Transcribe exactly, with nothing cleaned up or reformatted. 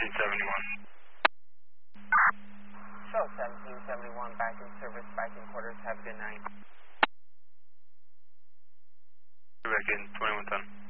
seventeen seventy-one. Show seventeen seventy-one, back in service, back in quarters, have a good night. Back in twenty-one ten.